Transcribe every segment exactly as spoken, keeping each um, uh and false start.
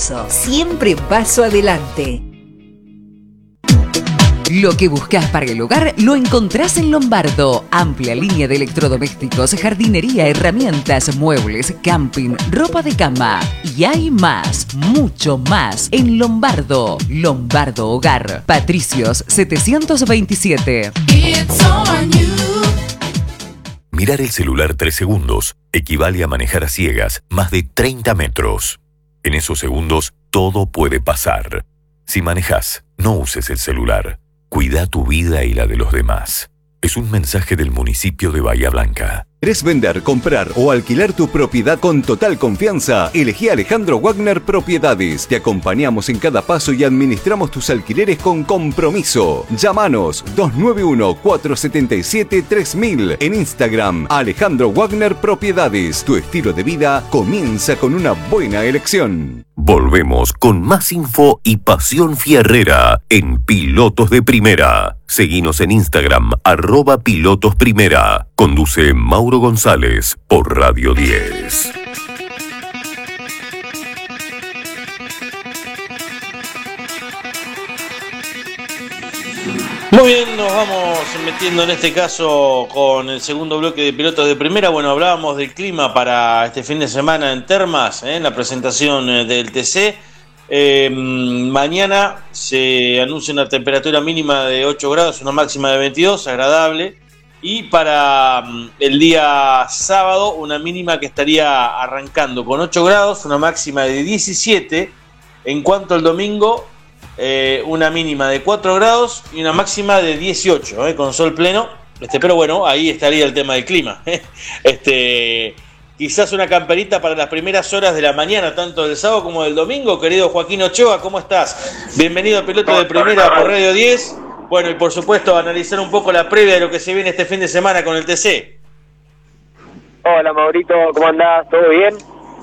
Paso, siempre paso adelante. Lo que buscas para el hogar lo encontrás en Lombardo. Amplia línea de electrodomésticos, jardinería, herramientas, muebles, camping, ropa de cama. Y hay más, mucho más en Lombardo. Lombardo Hogar. Patricios setecientos veintisiete. Mirar el celular tres segundos equivale a manejar a ciegas más de treinta metros. En esos segundos todo puede pasar. Si manejas, no uses el celular. Cuida tu vida y la de los demás. Es un mensaje del municipio de Bahía Blanca. ¿Querés vender, comprar o alquilar tu propiedad con total confianza? Elegí a Alejandro Wagner Propiedades. Te acompañamos en cada paso y administramos tus alquileres con compromiso. Llámanos dos nueve uno, cuatro siete siete, tres mil. En Instagram, Alejandro Wagner Propiedades. Tu estilo de vida comienza con una buena elección. Volvemos con más info y pasión fierrera en Pilotos de Primera. Seguinos en Instagram, arroba Pilotos Primera. Conduce Mauro González por Radio diez. Muy bien, nos vamos metiendo en este caso con el segundo bloque de Pilotos de Primera. Bueno, hablábamos del clima para este fin de semana en Termas, ¿eh? En la presentación del T C. Eh, mañana se anuncia una temperatura mínima de ocho grados, una máxima de veintidós, agradable. Y para el día sábado, una mínima que estaría arrancando con ocho grados, una máxima de diecisiete. En cuanto al domingo, eh, una mínima de cuatro grados y una máxima de dieciocho, eh, con sol pleno. Este, pero bueno, ahí estaría el tema del clima. Este, quizás una camperita para las primeras horas de la mañana, tanto del sábado como del domingo. Querido Joaquín Ochoa, ¿cómo estás? Bienvenido a Piloto de Primera por Radio diez. Bueno, y por supuesto analizar un poco la previa de lo que se viene este fin de semana con el T C. Hola Maurito, ¿cómo andás? ¿Todo bien?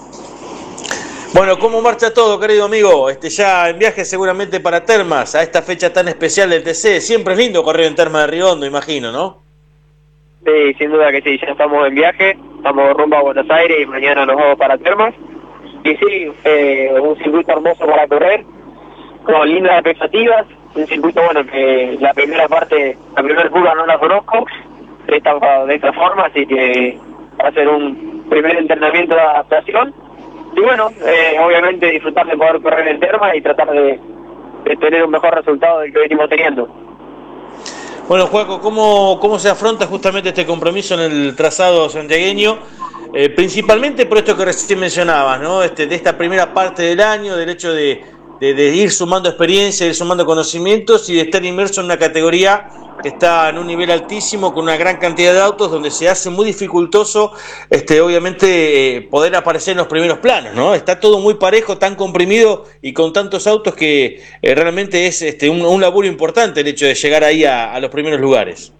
Bueno, ¿cómo marcha todo, querido amigo? Este, ya en viaje seguramente para Termas, a esta fecha tan especial del T C. Siempre es lindo correr en Termas de Río Hondo, imagino, ¿no? Sí, sin duda que sí, ya estamos en viaje, estamos rumbo a Buenos Aires y mañana nos vamos para Termas. Y sí, eh, un circuito hermoso para correr, con lindas expectativas. Un circuito, bueno, que la primera parte, la primera curva no la conozco de esta, de esta forma, así que va a ser un primer entrenamiento de adaptación. Y bueno, eh, obviamente disfrutar de poder correr en Termas y tratar de, de tener un mejor resultado del que venimos teniendo. Bueno, Juaco, ¿cómo, cómo se afronta justamente este compromiso en el trazado santiagueño? Eh, principalmente por esto que recién mencionabas, ¿no? Este, de esta primera parte del año, del hecho de De, de ir sumando experiencia, ir sumando conocimientos y de estar inmerso en una categoría que está en un nivel altísimo, con una gran cantidad de autos, donde se hace muy dificultoso, este, obviamente, eh, poder aparecer en los primeros planos, ¿no? Está todo muy parejo, tan comprimido y con tantos autos que eh, realmente es este, un, un laburo importante el hecho de llegar ahí a, a los primeros lugares.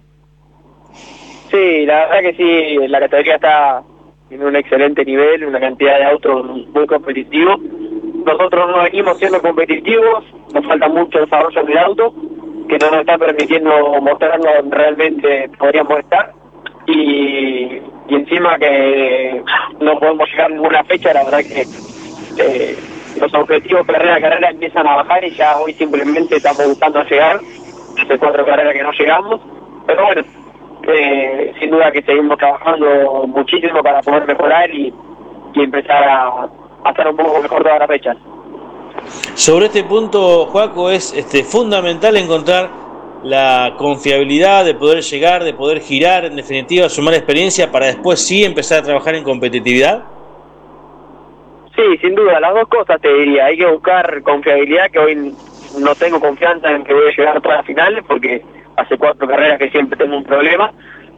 Sí, la verdad que sí, la categoría está en un excelente nivel, una cantidad de autos muy competitivos. Nosotros no venimos siendo competitivos, nos falta mucho desarrollo del auto, que no nos está permitiendo mostrarnos donde realmente podríamos estar, y, y encima que no podemos llegar a ninguna fecha. La verdad que eh, los objetivos carrera a carrera empiezan a bajar y ya hoy simplemente estamos buscando llegar, hace cuatro carreras que no llegamos, pero bueno, eh, sin duda que seguimos trabajando muchísimo para poder mejorar y, y empezar a a estar un poco mejor todas las fechas. Sobre este punto, Joaco, es este, fundamental encontrar la confiabilidad de poder llegar, de poder girar, en definitiva, sumar experiencia para después sí empezar a trabajar en competitividad. Sí, sin duda, las dos cosas te diría. Hay que buscar confiabilidad, que hoy no tengo confianza en que voy a llegar a todas las finales, porque hace cuatro carreras que siempre tengo un problema.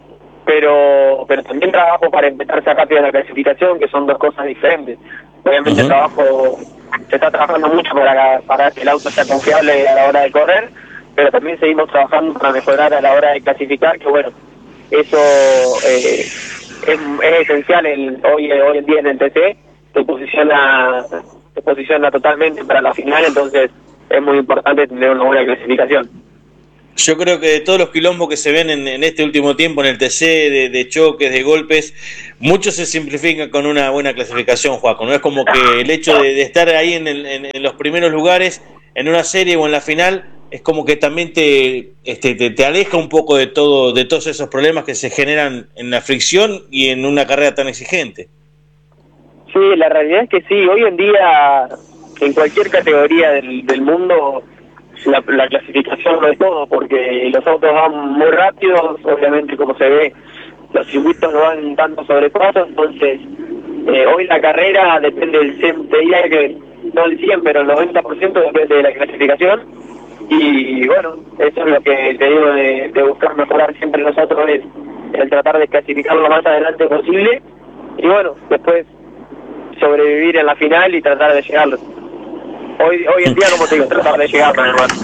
Pero pero también trabajo para empezar a sacar de la clasificación, que son dos cosas diferentes. Obviamente uh-huh. el trabajo, se está trabajando mucho para, para que el auto sea confiable a la hora de correr, pero también seguimos trabajando para mejorar a la hora de clasificar, que bueno, eso eh, es, es esencial el, hoy, hoy en día en el T C, te posiciona, te posiciona totalmente para la final, entonces es muy importante tener una buena clasificación. Yo creo que de todos los quilombos que se ven en, en este último tiempo en el T C, de, de choques, de golpes, muchos se simplifican con una buena clasificación, Joaco. No es como que el hecho de, de estar ahí en, el, en, en los primeros lugares, en una serie o en la final, es como que también te, este, te, te aleja un poco de todo, de todos esos problemas que se generan en la fricción y en una carrera tan exigente. Sí, la realidad es que sí. Hoy en día, en cualquier categoría del, del mundo, la, la clasificación no es todo, porque los autos van muy rápidos, obviamente como se ve, los circuitos no van tanto sobrepasos, entonces eh, hoy la carrera depende del cien, te diría que no el cien, pero el noventa por ciento depende de la clasificación. Y bueno, eso es lo que te digo de, de buscar mejorar siempre nosotros, es el tratar de clasificar lo más adelante posible y bueno, después sobrevivir en la final y tratar de llegarlo. Hoy hoy en día, como te digo, tratar de llegar, hermano.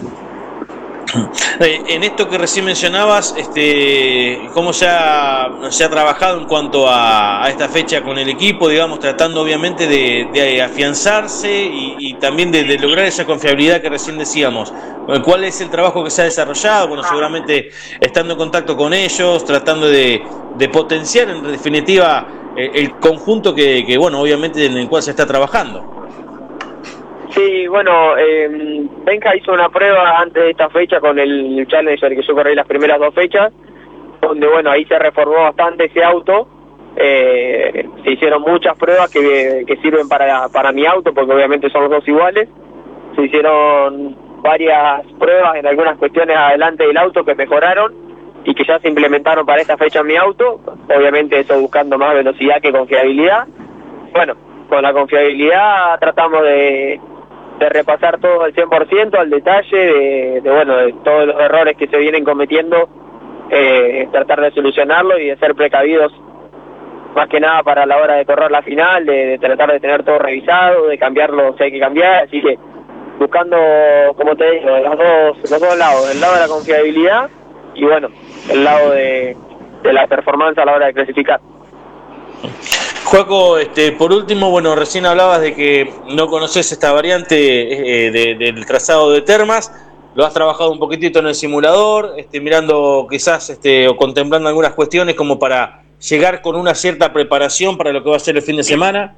En esto que recién mencionabas, este, ¿cómo se ha, se ha trabajado en cuanto a, a esta fecha con el equipo? Digamos, tratando obviamente de, de afianzarse y, y también de, de lograr esa confiabilidad que recién decíamos. ¿Cuál es el trabajo que se ha desarrollado? Bueno, seguramente estando en contacto con ellos, tratando de, de potenciar en definitiva el, el conjunto que, que, bueno, obviamente en el cual se está trabajando. Sí, bueno, eh, Benja hizo una prueba antes de esta fecha con el Challenger que yo corrí las primeras dos fechas, donde bueno, ahí se reformó bastante ese auto, eh, se hicieron muchas pruebas que, que sirven para, para mi auto, porque obviamente son los dos iguales, se hicieron varias pruebas en algunas cuestiones adelante del auto que mejoraron y que ya se implementaron para esta fecha en mi auto, obviamente eso buscando más velocidad que confiabilidad. Bueno, con la confiabilidad tratamos de... de repasar todo al cien por ciento, al detalle, de, de bueno, de todos los errores que se vienen cometiendo, eh, tratar de solucionarlo y de ser precavidos más que nada para la hora de correr la final, de, de tratar de tener todo revisado, de cambiarlo si hay que cambiar, así que buscando, como te digo, los dos, los dos lados, el lado de la confiabilidad y bueno, el lado de, de la performance a la hora de clasificar. Joaco, este, por último, bueno, recién hablabas de que no conoces esta variante eh, de, del trazado de Termas, lo has trabajado un poquitito en el simulador, este, mirando quizás este, o contemplando algunas cuestiones como para llegar con una cierta preparación para lo que va a ser el fin de semana.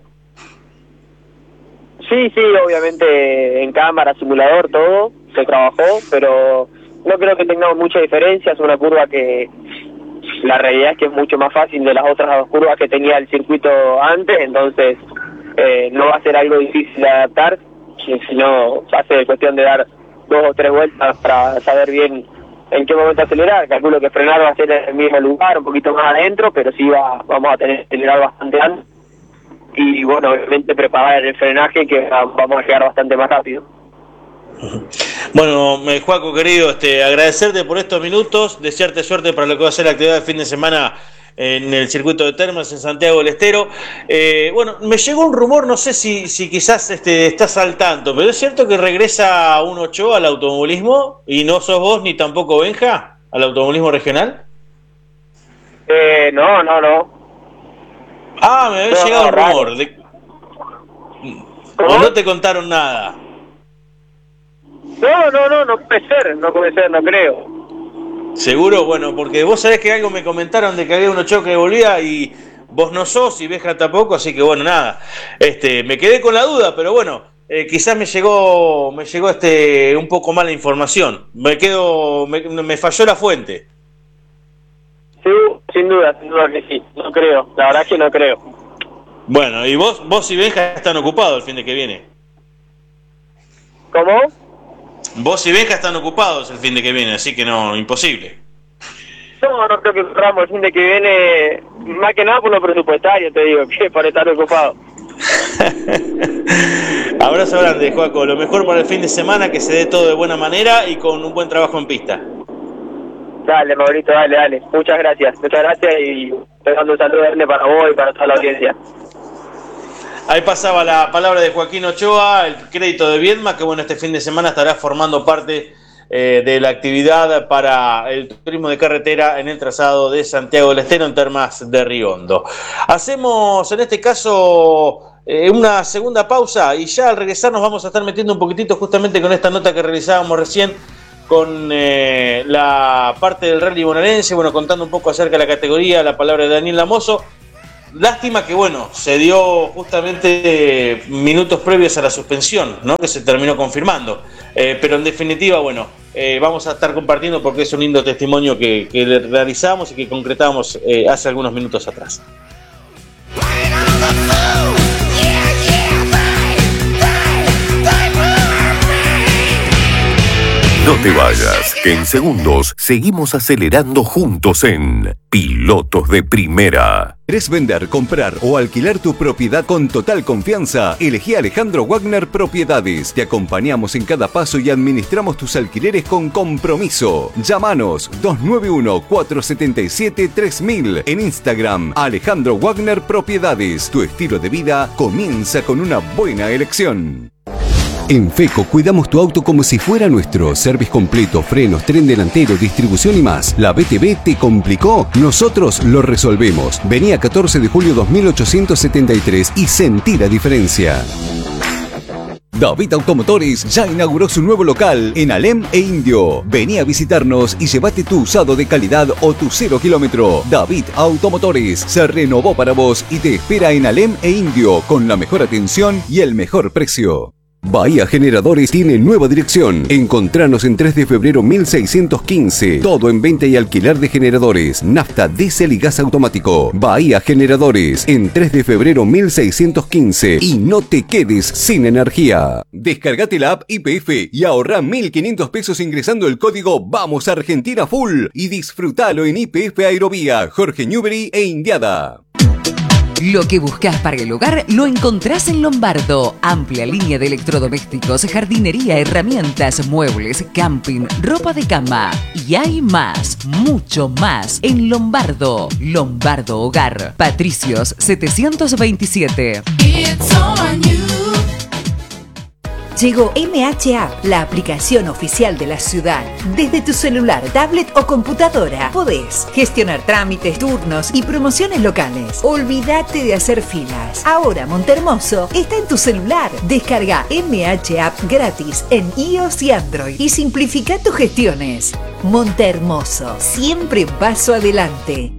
Sí, sí, obviamente en cámara, simulador, todo se trabajó, pero no creo que tengamos mucha diferencia, es una curva que... la realidad es que es mucho más fácil de las otras dos curvas que tenía el circuito antes, entonces eh, no va a ser algo difícil de adaptar, sino va a ser cuestión de dar dos o tres vueltas para saber bien en qué momento acelerar. Calculo que frenar va a ser en el mismo lugar, un poquito más adentro, pero sí va, vamos a tener que acelerar bastante antes y bueno, obviamente preparar el frenaje que vamos a llegar bastante más rápido. Bueno, Joaco querido, este, agradecerte por estos minutos, desearte suerte para lo que va a ser la actividad del fin de semana en el circuito de Termas en Santiago del Estero. Eh, bueno, me llegó un rumor, no sé si, si quizás este, estás al tanto, pero es cierto que regresa un Ochoa al automovilismo y no sos vos ni tampoco Benja al automovilismo regional. Eh, no, no, no. Ah, me había no, llegado no, un rumor. De... ¿O no te contaron nada? No, no, no, no puede ser, no puede ser, no creo. ¿Seguro? Bueno, porque vos sabés que algo me comentaron de que había un Ochoa que volvía y vos no sos y Benja tampoco, así que bueno, nada. Este, me quedé con la duda, pero bueno, eh, quizás me llegó me llegó este un poco mala información. Me quedo, me, me falló la fuente. Sí, sin duda, sin duda que sí, no creo, la verdad es que no creo. Bueno, y vos, vos y Benja están ocupados el fin de que viene. ¿Cómo? Vos y Benja están ocupados el fin de que viene, así que no, imposible. No, no creo que corramos el fin de que viene, más que nada por lo presupuestario, te digo, que por estar ocupado. Abrazo grande, Joaco, lo mejor para el fin de semana, que se dé todo de buena manera y con un buen trabajo en pista. Dale, Maurito, dale, dale, muchas gracias, muchas gracias y te mando un saludo grande para vos y para toda la audiencia. Ahí pasaba la palabra de Joaquín Ochoa, el crédito de Viedma, que bueno, este fin de semana estará formando parte eh, de la actividad para el turismo de carretera en el trazado de Santiago del Estero en Termas de Riondo. Hacemos en este caso eh, una segunda pausa y ya al regresar nos vamos a estar metiendo un poquitito justamente con esta nota que realizábamos recién con eh, la parte del rally bonaerense, bueno, contando un poco acerca de la categoría, la palabra de Daniel Lamoso. Lástima que, bueno, se dio justamente eh, minutos previos a la suspensión, ¿no? Que se terminó confirmando. Eh, pero en definitiva, bueno, eh, vamos a estar compartiendo porque es un lindo testimonio que, que realizamos y que concretamos eh, hace algunos minutos atrás. No te vayas, que en segundos seguimos acelerando juntos en Pilotos de Primera. ¿Querés vender, comprar o alquilar tu propiedad con total confianza? Elegí a Alejandro Wagner Propiedades. Te acompañamos en cada paso y administramos tus alquileres con compromiso. Llámanos dos nueve uno, cuatro siete siete, tres mil. En Instagram, Alejandro Wagner Propiedades. Tu estilo de vida comienza con una buena elección. En FECO cuidamos tu auto como si fuera nuestro. Service completo, frenos, tren delantero, distribución y más. ¿La B T V te complicó? Nosotros lo resolvemos. Vení a catorce de julio dos mil ochocientos setenta y tres y sentí la diferencia. David Automotores ya inauguró su nuevo local en Alem e Indio. Vení a visitarnos y llévate tu usado de calidad o tu cero kilómetro. David Automotores se renovó para vos y te espera en Alem e Indio con la mejor atención y el mejor precio. Bahía Generadores tiene nueva dirección. Encontranos en tres de febrero mil seiscientos quince. Todo en venta y alquiler de generadores, nafta, diésel y gas automático. Bahía Generadores en tres de febrero mil seiscientos quince. Y no te quedes sin energía. Descargate la app I P F y ahorrá mil quinientos pesos ingresando el código Vamos Argentina Full y disfrutalo en I P F Aerovía, Jorge Newbery e Indiada. Lo que buscas para el hogar lo encontrás en Lombardo. Amplia línea de electrodomésticos, jardinería, herramientas, muebles, camping, ropa de cama. Y hay más, mucho más en Lombardo. Lombardo Hogar. Patricios setecientos veintisiete. Llegó M H App, la aplicación oficial de la ciudad. Desde tu celular, tablet o computadora podés gestionar trámites, turnos y promociones locales. Olvídate de hacer filas. Ahora Montehermoso está en tu celular. Descarga M H App gratis en iOS y Android y simplifica tus gestiones. Montehermoso, siempre paso adelante.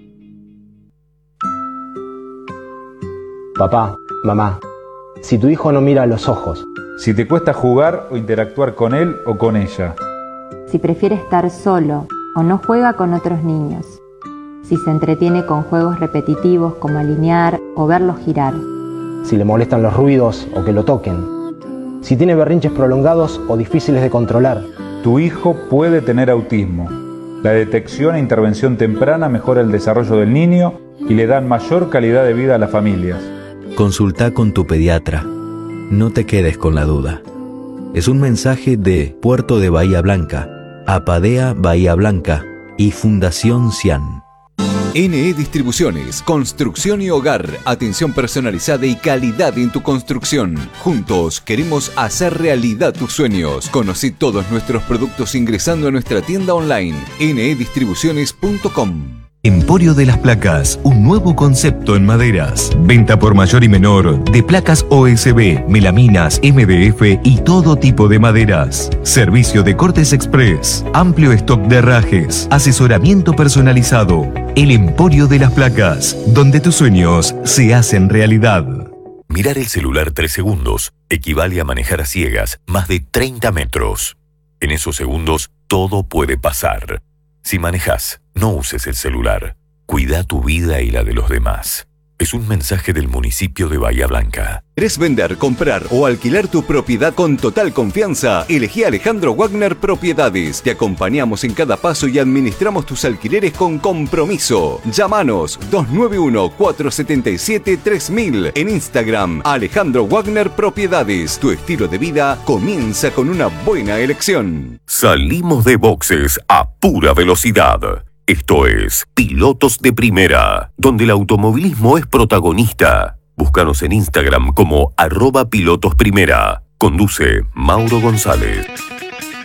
Papá, mamá, si tu hijo no mira a los ojos, si te cuesta jugar o interactuar con él o con ella, si prefiere estar solo o no juega con otros niños, si se entretiene con juegos repetitivos como alinear o verlos girar, si le molestan los ruidos o que lo toquen, si tiene berrinches prolongados o difíciles de controlar. Tu hijo puede tener autismo. La detección e intervención temprana mejora el desarrollo del niño y le dan mayor calidad de vida a las familias. Consulta con tu pediatra. No te quedes con la duda. Es un mensaje de Puerto de Bahía Blanca, Apadea Bahía Blanca y Fundación Cian. N E Distribuciones, construcción y hogar, atención personalizada y calidad en tu construcción. Juntos queremos hacer realidad tus sueños. Conocí todos nuestros productos ingresando a nuestra tienda online ene e distribuciones punto com. Emporio de las Placas, un nuevo concepto en maderas. Venta por mayor y menor de placas O S B, melaminas, M D F y todo tipo de maderas. Servicio de cortes express, amplio stock de herrajes, asesoramiento personalizado. El Emporio de las Placas, donde tus sueños se hacen realidad. Mirar el celular tres segundos equivale a manejar a ciegas más de treinta metros. En esos segundos todo puede pasar. Si manejas, no uses el celular. Cuida tu vida y la de los demás. Es un mensaje del municipio de Bahía Blanca. ¿Querés vender, comprar o alquilar tu propiedad con total confianza? Elegí a Alejandro Wagner Propiedades. Te acompañamos en cada paso y administramos tus alquileres con compromiso. Llámanos dos nueve uno, cuatro siete siete, tres mil. En Instagram, Alejandro Wagner Propiedades. Tu estilo de vida comienza con una buena elección. Salimos de boxes a pura velocidad. Esto es Pilotos de Primera, donde el automovilismo es protagonista. Búscanos en Instagram como arroba Pilotos Primera. Conduce Mauro González.